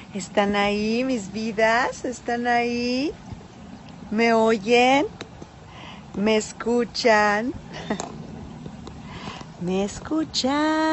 ¿Están ahí, mis vidas? ¿Están ahí? ¿Me oyen? ¿Me escuchan? ¿Me escuchan?